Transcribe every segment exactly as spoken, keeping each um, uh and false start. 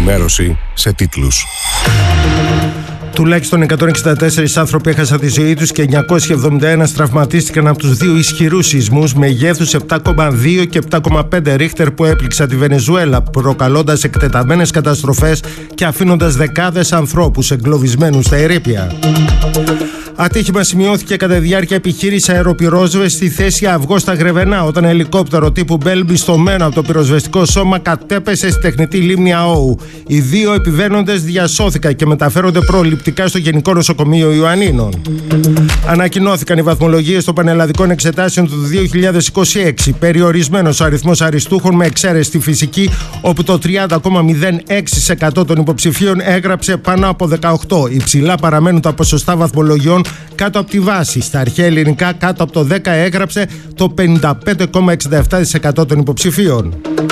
Ενημέρωση σε τίτλους. Τουλάχιστον εκατόν εξήντα τέσσερις άνθρωποι έχασαν τη ζωή τους και εννιακόσιοι εβδομήντα ένα τραυματίστηκαν από τους δύο ισχυρούς σεισμούς μεγέθους επτά κόμμα δύο και επτά κόμμα πέντε ρίχτερ που έπληξαν τη Βενεζουέλα, προκαλώντας εκτεταμένες καταστροφές και αφήνοντας δεκάδες ανθρώπους εγκλωβισμένους στα ερείπια. Ατύχημα σημειώθηκε κατά διάρκεια επιχείρηση αεροπυρόσβεσης στη θέση Αυγό στα Γρεβενά, όταν ελικόπτερο τύπου Μπέλ μπιστωμένο από το πυροσβεστικό σώμα κατέπεσε στη τεχνητή λίμνη Αόου. Οι δύο επιβαίνοντες διασώθηκαν και μεταφέρονται προληπτικά στο Γενικό Νοσοκομείο Ιωαννίνων. Ανακοινώθηκαν οι βαθμολογίες των πανελλαδικών εξετάσεων του δύο χιλιάδες είκοσι έξι. Περιορισμένος ο αριθμός αριστούχων με εξαίρεση στη φυσική, όπου το τριάντα κόμμα μηδέν έξι τοις εκατό των υποψηφίων έγραψε πάνω από δεκαοκτώ. Υψηλά παραμένουν τα ποσοστά βαθμολογιών κάτω από τη βάση. Στα αρχαία ελληνικά, κάτω από το δέκα έγραψε το πενήντα πέντε κόμμα εξήντα επτά τοις εκατό των υποψηφίων.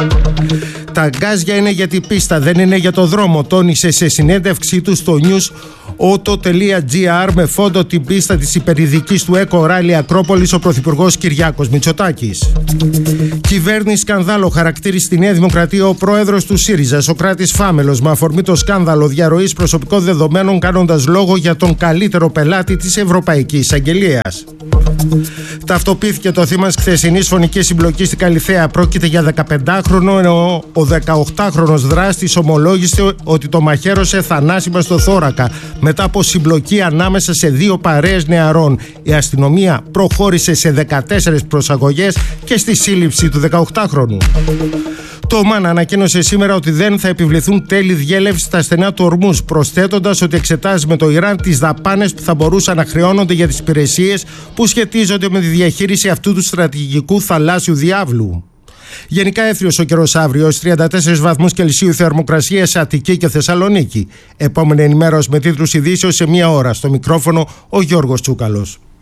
Τα γκάζια είναι για την πίστα, δεν είναι για το δρόμο, τόνισε σε συνέντευξή του στο news auto.gr με φόντο την πίστα της υπερηδικής του Eco Rally Ακρόπολης ο Πρωθυπουργός Κυριάκος Μητσοτάκης. Κυβέρνηση σκανδάλο χαρακτήρισε στη Νέα Δημοκρατία ο πρόεδρος του ΣΥΡΙΖΑ, Σωκράτης Φάμελος, με αφορμή το σκάνδαλο διαρροής προσωπικών δεδομένων, κάνοντας λόγο για τον καλύτερο πελάτη της Ευρωπαϊκής Εισαγγελίας. Ταυτοποιήθηκε το θύμα της χθεσινής φωνικής συμπλοκής στην Καλιθέα. Πρόκειται για δεκαπεντάχρονο, ενώ ο δεκαοκτάχρονος δράστης ομολόγησε ότι το μαχαίρωσε θανάσιμα στο θώρακα μετά από συμπλοκή ανάμεσα σε δύο παρέες νεαρών. Η αστυνομία προχώρησε σε δεκατέσσερις προσαγωγές και στη σύλληψη του δεκαοκτάχρονου. Το ΟΜΑΝ ανακοίνωσε σήμερα ότι δεν θα επιβληθούν τέλη διέλευσης στα στενά του Ορμούζ, προσθέτοντας ότι εξετάζει με το Ιράν τις δαπάνες που θα μπορούσαν να χρεώνονται για τις υπηρεσίες που σχετίζονται με τη διαχείριση αυτού του στρατηγικού θαλάσσιου διάβλου. Γενικά έθριος ο καιρός αύριο, στους τριάντα τέσσερις βαθμούς Κελσίου θερμοκρασία σε Αττική και Θεσσαλονίκη. Επόμενη ενημέρωση με τίτλους ειδήσεως σε μία ώρα. Στο μικρόφωνο ο Γιώργος Τσούκαλος.